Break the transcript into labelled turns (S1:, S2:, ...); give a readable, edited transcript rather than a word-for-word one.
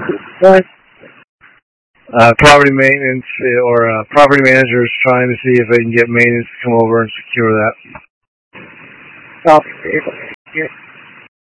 S1: What?
S2: Property maintenance or property manager is trying to see if they can get maintenance to come over and secure that.
S1: Oh,